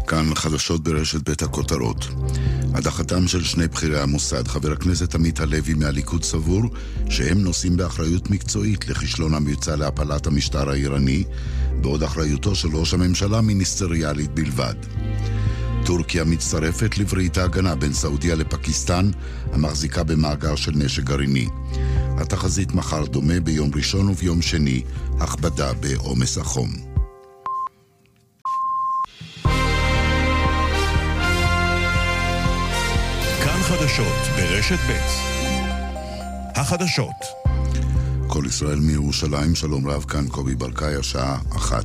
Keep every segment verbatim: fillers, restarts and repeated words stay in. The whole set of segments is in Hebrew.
כאן חדשות ברשת בית הכותרות. הדחתם של שני בכירי המוסד, חבר הכנסת עמית הלוי מהליכוד סבור שהם נושאים באחריות מקצועית לכישלון המבצע להפלת המשטר האיראני, בעוד אחריותו של ראש הממשלה מיניסטריאלית בלבד. טורקיה מצטרפת לברית ההגנה בין סעודיה לפקיסטן, המחזיקה במאגר של נשק גרעיני. התחזית מחר דומה, ביום ראשון וביום שני הכבדה בעומס החום. כאן חדשות ברשת ב'. החדשות. כל ישראל מירושלים, שלום רב, כאן קובי ברקאי, השעה אחת.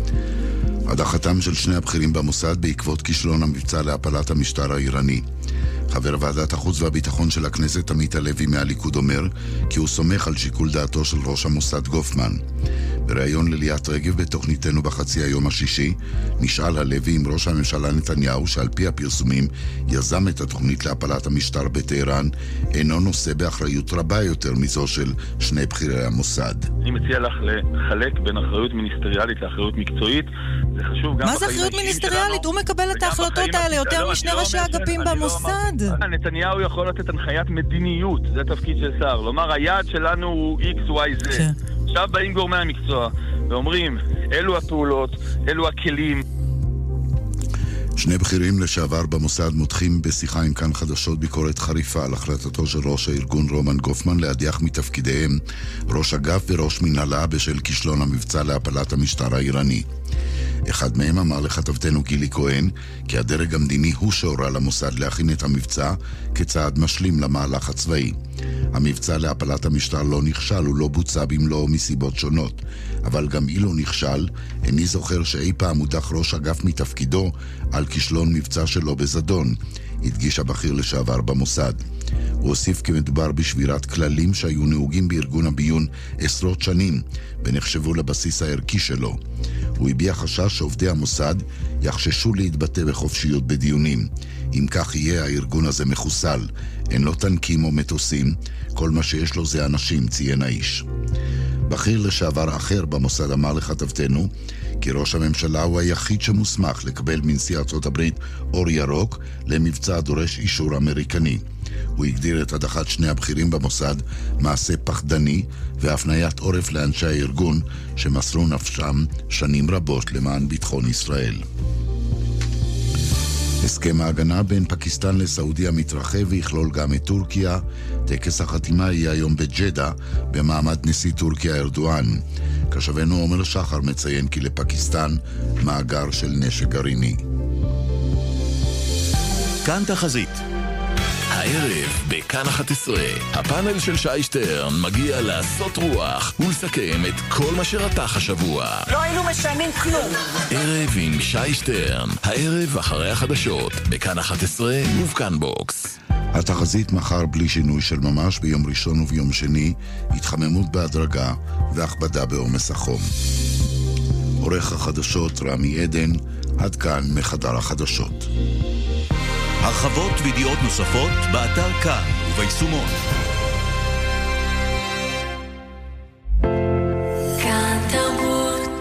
הדחתם של שני הבכירים במוסד בעקבות כישלון המבצע להפלת המשטר האיראני. חבר ועדת החוץ והביטחון של הכנסת עמית הלוי מהליכוד אומר כי הוא סומך על שיקול דעתו של ראש המוסד גופמן. בריאיון לליאת רגב בתוכניתנו בחצי היום השישי נשאל הלוי עם ראש הממשלה נתניהו, שעל פי הפרסומים יזם את התוכנית להפלת המשטר בטהרן, אינו נושא באחריות רבה יותר מזו של שני בכירי המוסד. אני מציע לך לחלק בין אחריות מיניסטריאלית לאחריות מקצועית. זה חשוב גם. מה זה אחריות מיניסטריאלית? הוא מקבל את ההחלטות האלה יותר משני ראשי אגפים במוסד. נתניהו יכול לתת הנחיית מדיניות, זה תפקיד של שר. לומר, היעד שלנו הוא X, Y, Z. עכשיו באים גורמי המקצוע ואומרים, אלו הפעולות, אלו הכלים. שני בכירים לשעבר במוסד מותחים בשיחה עם כאן חדשות ביקורת חריפה על החלטתו של ראש הארגון רומן גופמן להדיח מתפקידיהם ראש אגף וראש מנהלה בשל כישלון המבצע להפלת המשטר האיראני. אחד מהם אמר לכתבתנו גילי כהן כי הדרג המדיני הוא שהורה למוסד להכין את המבצע כצעד משלים למהלך הצבאי. המבצע להפלת המשטר לא נכשל, ולא בוצע במלואו מסיבות שונות, אבל גם אילו נכשל, איני זוכר שאי פעם הודח ראש אגף מתפקידו על כישלון מבצע שלו בזדון, הדגיש הבכיר לשעבר במוסד. הוא הוסיף כי מדובר בשבירת כללים שהיו נהוגים בארגון הביון עשרות שנים ונחשבו לבסיס הערכי שלו. הוא הביע חשש שעובדי המוסד יחששו להתבטא בחופשיות בדיונים. אם כך יהיה, הארגון הזה מחוסל, אין לו טנקים או מטוסים, כל מה שיש לו זה אנשים, ציין האיש. בכיר לשעבר אחר במוסד אמר לכתבתנו כי ראש הממשלה הוא היחיד שמוסמך לקבל מנשיא ארצות הברית אור ירוק למבצע דורש אישור אמריקני. הוא הגדיר את הדחת שני הבכירים במוסד מעשה פחדני והפניית עורף לאנשי הארגון שמסרו נפשם שנים רבות למען ביטחון ישראל. הסכם ההגנה בין פקיסטן לסעודיה מתרחב ויכלול גם את טורקיה. טקס החתימה יהיה היום בג'דה במעמד נשיא טורקיה ארדואן. כשבנו עומר שחר מציין כי לפקיסטן מאגר של נשק גרעיני. כאן תחזית. הערב בכאן אחת עשרה, הפאנל של שי שטרן מגיע לעשות רוח ולסכם את כל מה שרתח השבוע. לא היינו משנים כלום. ערב עם שי שטרן, הערב אחרי החדשות, בכאן אחת עשרה ובכאן בוקס. התחזית מחר בלי שינוי של ממש, ביום ראשון וביום שני התחממות בהדרגה והכבדה בעומס החום. עורך החדשות רמי עדן, עד כאן מחדר החדשות. הרחבות וידיעות נוספות באתר כאן וביישומון. כאן תרבות.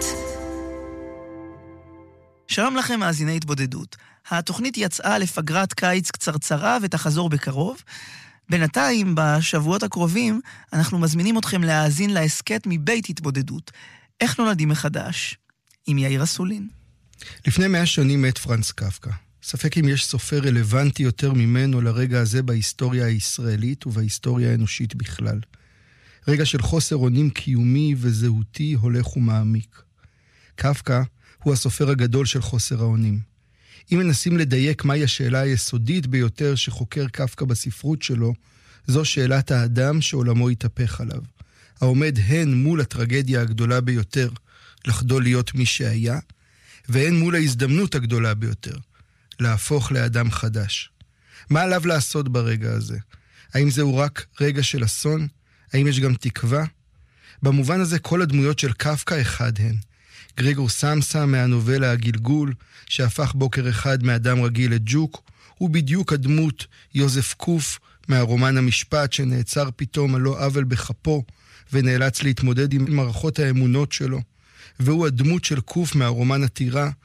שלום לכם מאזיני התבודדות. התוכנית יצאה לפגרת קיץ קצרצרה ותחזור בקרוב. בינתיים, בשבועות הקרובים, אנחנו מזמינים אתכם להאזין להסכת מבית התבודדות. איך נולדים מחדש? עם יאיר אסולין. לפני מאה שנים מת פרנץ קפקא. ספק אם יש סופר רלוונטי יותר ממנו לרגע הזה בהיסטוריה הישראלית ובהיסטוריה האנושית בכלל. רגע של חוסר אונים קיומי וזהותי הולך ומעמיק. קפקא הוא הסופר הגדול של חוסר האונים. אם מנסים לדייק מהי השאלה היסודית ביותר שחוקר קפקא בספרות שלו, זו שאלת האדם שעולמו יתהפך עליו. העומד הן מול הטרגדיה הגדולה ביותר, לחדול להיות מי שהיה, והן מול ההזדמנות הגדולה ביותר, להפוך לאדם חדש. מה עליו לעשות ברגע הזה? האם זהו רק רגע של אסון? האם יש גם תקווה? במובן הזה כל הדמויות של קפקא אחד הן. גריגור סמסה מהנובלה הגלגול, שהפך בוקר אחד מאדם רגיל לג'וק, הוא בדיוק הדמות יוזף קוף מהרומן המשפט שנעצר פתאום על לא עוול בחפו, ונאלץ להתמודד עם מערכות האמונות שלו. והוא הדמות של קוף מהרומן הטירה,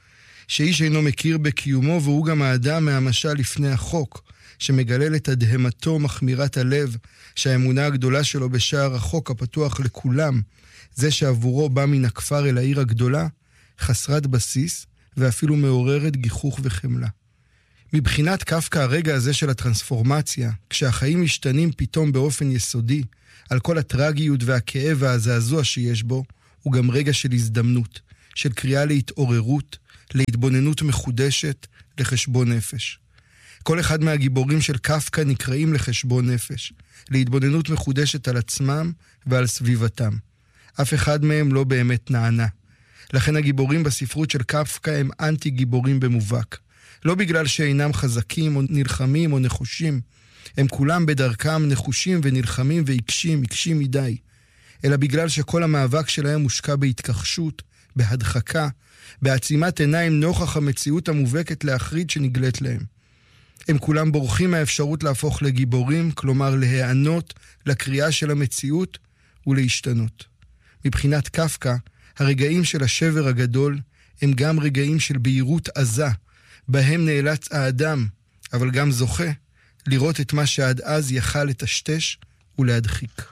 שאיש אינו מכיר בקיומו, והוא גם האדם מהמשל לפני החוק, שמגלה לתדהמתו מחמירת הלב, שהאמונה הגדולה שלו בשער החוק הפתוח לכולם, זה שעבורו בא מן הכפר אל העיר הגדולה, חסרת בסיס ואפילו מעוררת גיחוך וחמלה. מבחינת קפקא הרגע הזה של הטרנספורמציה, כשהחיים משתנים פתאום באופן יסודי, על כל הטרגיות והכאב והזעזוע שיש בו, הוא גם רגע של הזדמנות, של קריאה להתעוררות, להתבוננות מחודשת, לחשבון נפש. כל אחד מהגיבורים של קפקא נקראים לחשבון נפש, להתבוננות מחודשת על עצמם ועל סביבתם. אף אחד מהם לא באמת נענה. לכן הגיבורים בספרות של קפקא הם אנטי גיבורים במובהק. לא בגלל שאינם חזקים או נלחמים או נחושים, הם כולם בדרכם נחושים ונלחמים ועיקשים, עיקשים מדי, אלא בגלל שכל המאבק שלהם מושקע בהתכחשות, בהדחקה, בעצימת עיניים נוכח המציאות המובהקת להחריד שנגלית להם. הם כולם בורחים מהאפשרות להפוך לגיבורים, כלומר להיענות לקריאה של המציאות ולהשתנות. מבחינת קפקא, הרגעים של השבר הגדול הם גם רגעים של בהירות עזה, בהם נאלץ האדם, אבל גם זוכה, לראות את מה שעד אז יכל לטשטש ולהדחיק.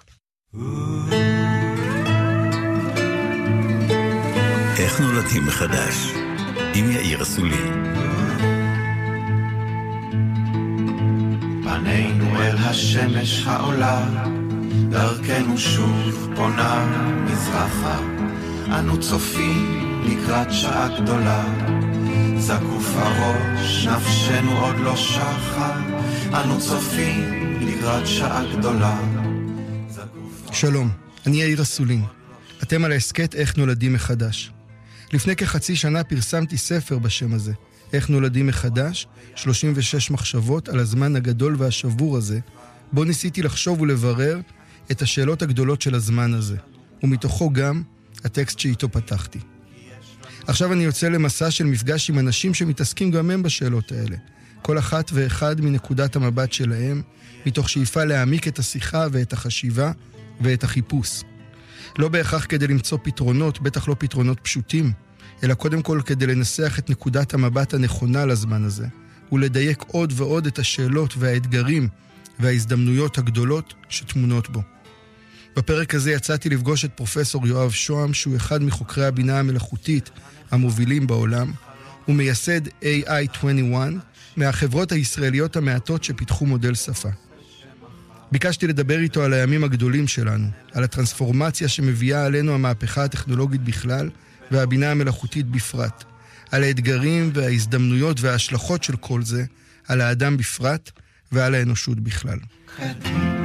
איך נולדים מחדש? עם יאיר אסולין. פנינו אל השמש העולה, דרכנו שוב פונה מזרחה, אנו צופים לקראת שעה גדולה, זקוף הראש, נפשנו עוד לא שחה, אנו צופים לקראת שעה גדולה. שלום, אני יאיר אסולין. אתם על ההסכת איך נולדים מחדש. לפני כחצי שנה פרסמתי ספר בשם הזה, איך נולדים מחדש, שלושים ושש מחשבות על הזמן הגדול והשבור הזה, בו ניסיתי לחשוב ולברר את השאלות הגדולות של הזמן הזה, ומתוכו גם הטקסט שאיתו פתחתי. עכשיו אני יוצא למסע של מפגש עם אנשים שמתעסקים גם הם בשאלות האלה, כל אחת ואחד מנקודת המבט שלהם, מתוך שאיפה להעמיק את השיחה ואת החשיבה ואת החיפוש. לא בהכרח כדי למצוא פתרונות, בטח לא פתרונות פשוטים, אלא קודם כל כדי לנסח את נקודת המבט הנכונה לזמן הזה, ולדייק עוד ועוד את השאלות והאתגרים וההזדמנויות הגדולות שתמונות בו. בפרק הזה יצאתי לפגוש את פרופסור יואב שוהם, שהוא אחד מחוקרי הבינה המלאכותית המובילים בעולם, ומייסד איי איי עשרים ואחת, מהחברות הישראליות המעטות שפיתחו מודל שפה. ביקשתי לדבר איתו על הימים הגדולים שלנו, על הטרנספורמציה שמביאה עלינו המהפכה הטכנולוגית בכלל, והבינה המלאכותית בפרט, על האתגרים וההזדמנויות וההשלכות של כל זה, על האדם בפרט ועל האנושות בכלל.